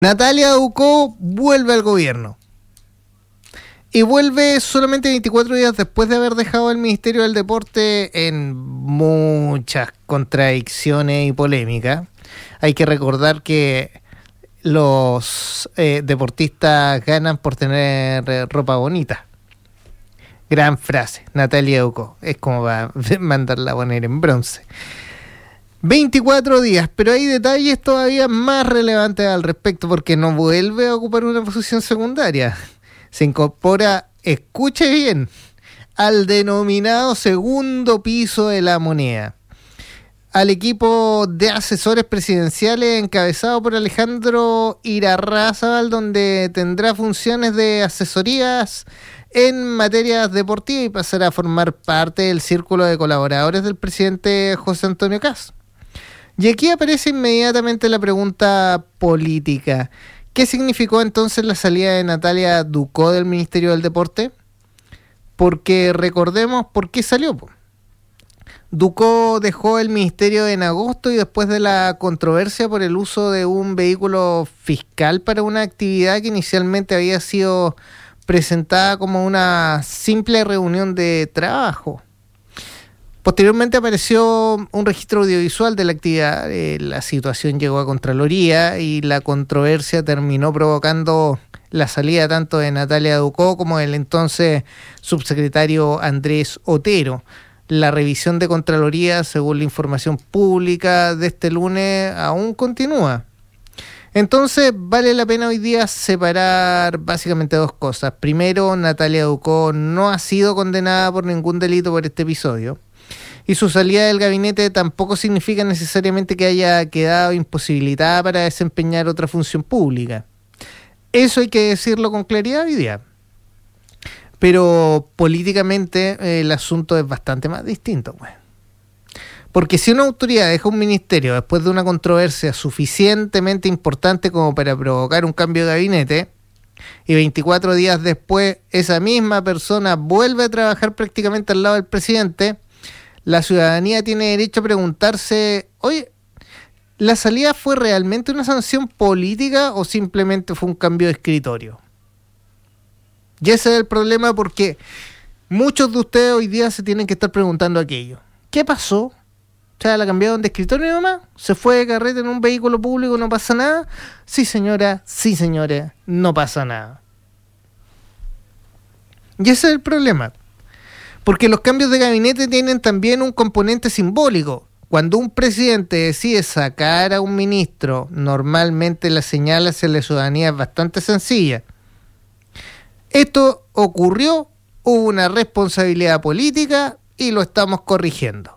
Natalia Ducó vuelve al gobierno. Y vuelve solamente 24 días después de haber dejado el Ministerio del Deporte en muchas contradicciones y polémicas. Hay que recordar que los deportistas ganan por tener ropa bonita. Gran frase, Natalia Ducó. Es como va a mandarla a poner en bronce. 24 días, pero hay detalles todavía más relevantes al respecto porque no vuelve a ocupar una posición secundaria. Se incorpora, escuche bien, al denominado segundo piso de la moneda, al equipo de asesores presidenciales encabezado por Alejandro Irarrázaval, donde tendrá funciones de asesorías en materias deportivas y pasará a formar parte del círculo de colaboradores del presidente José Antonio Kast. Y aquí aparece inmediatamente la pregunta política. ¿Qué significó entonces la salida de Natalia Ducó del Ministerio del Deporte? Porque recordemos por qué salió. Ducó dejó el ministerio en agosto y después de la controversia por el uso de un vehículo fiscal para una actividad que inicialmente había sido presentada como una simple reunión de trabajo. Posteriormente apareció un registro audiovisual de la actividad, la situación llegó a Contraloría y la controversia terminó provocando la salida tanto de Natalia Ducó como del entonces subsecretario Andrés Otero. La revisión de Contraloría, según la información pública de este lunes, aún continúa. Entonces vale la pena hoy día separar básicamente dos cosas. Primero, Natalia Ducó no ha sido condenada por ningún delito por este episodio. Y su salida del gabinete tampoco significa necesariamente que haya quedado imposibilitada para desempeñar otra función pública. Eso hay que decirlo con claridad hoy día. Pero políticamente el asunto es bastante más distinto, pues. Porque si una autoridad deja un ministerio después de una controversia suficientemente importante como para provocar un cambio de gabinete, y 24 días después esa misma persona vuelve a trabajar prácticamente al lado del presidente, la ciudadanía tiene derecho a preguntarse, oye, ¿la salida fue realmente una sanción política o simplemente fue un cambio de escritorio? Y ese es el problema, porque muchos de ustedes hoy día se tienen que estar preguntando aquello. ¿Qué pasó? O sea, ¿la cambiaron de escritorio nomás? ¿Se fue de carrete en un vehículo público? ¿No pasa nada? Sí, señora, no pasa nada. Y ese es el problema. Porque los cambios de gabinete tienen también un componente simbólico. Cuando un presidente decide sacar a un ministro, normalmente la señal hacia la ciudadanía es bastante sencilla. Esto ocurrió, hubo una responsabilidad política y lo estamos corrigiendo.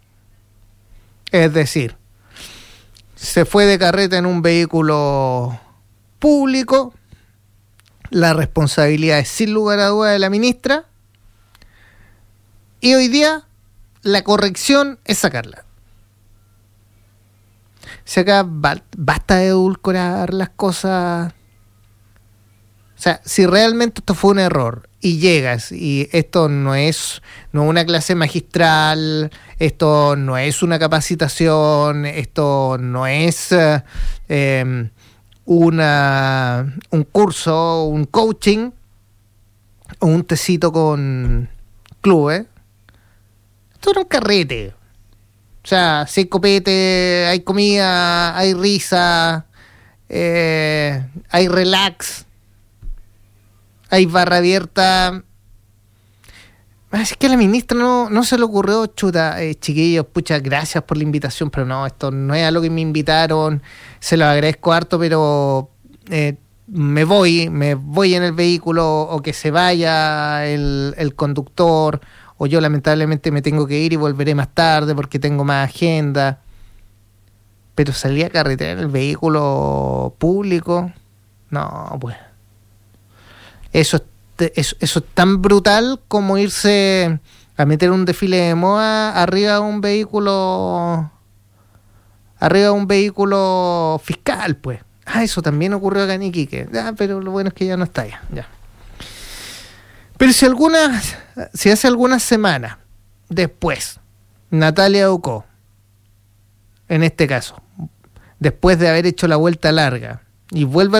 Es decir, se fue de carreta en un vehículo público, la responsabilidad es sin lugar a duda de la ministra, y hoy día la corrección es sacarla. Si acá basta de edulcorar las cosas. O sea, si realmente esto fue un error y llegas y esto no es una clase magistral, esto no es una capacitación, esto no es un curso, un coaching o un tecito con clubes. Esto era un carrete. O sea, si hay copete, hay comida, hay risa, hay relax, hay barra abierta. Es que a la ministra no se le ocurrió, chuta, chiquillos, pucha, gracias por la invitación, pero no, esto no es a lo que me invitaron, se lo agradezco harto, pero me voy en el vehículo, o que se vaya el conductor, o yo lamentablemente me tengo que ir y volveré más tarde porque tengo más agenda. Pero salir a carretera en el vehículo público, no, pues. Eso es tan brutal como irse a meter un desfile de moda arriba de un vehículo fiscal, pues. Eso también ocurrió acá en Iquique. Pero lo bueno es que ya no está allá. Ya. Pero si hace algunas semanas después, Natalia Ducó, en este caso, después de haber hecho la vuelta larga, y vuelve